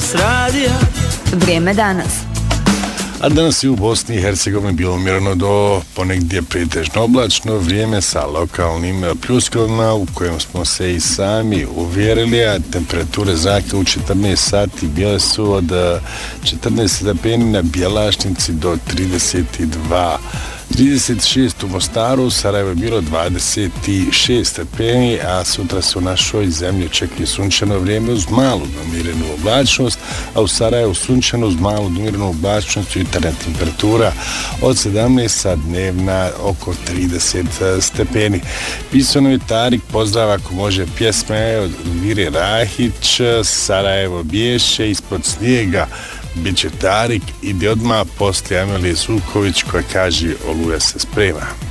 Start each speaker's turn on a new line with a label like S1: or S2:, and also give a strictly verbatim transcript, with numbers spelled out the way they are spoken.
S1: S radija
S2: Vrijeme danas.
S3: A danas je u Bosni i Hercegovini bilo umjereno do ponegdje pretežno oblačno vrijeme sa lokalnim pljuskovima u kojem smo se i sami uvjerili, a temperature zraka u četrnaest sati bile su od četrnaest stepeni na Bjelašnici do trideset dva. trideset šest u Mostaru, u Sarajevo je bilo dvadeset šest stepeni, a sutra se u našoj zemlji očekuje sunčano vrijeme uz malu domirenu oblačnost, a u Sarajevu sunčano uz malu domirenu oblačnost i jutarnja temperatura od sedamnaest, a dnevna oko trideset stepeni. Pisano je Tarik, pozdrav ako može pjesme od Vire Rahić, Sarajevo biješe ispod snijega. Biće Tarik, ide odmah poslije Amelije Suković koja kaže Oluja se sprema.